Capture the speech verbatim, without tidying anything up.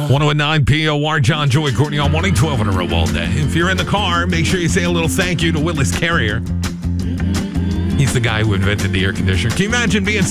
one oh nine P O R, John, Joy, Courtney on morning, twelve in a row all day. If you're in the car, make sure you say a little thank you to Willis Carrier. He's the guy who invented the air conditioner. Can you imagine being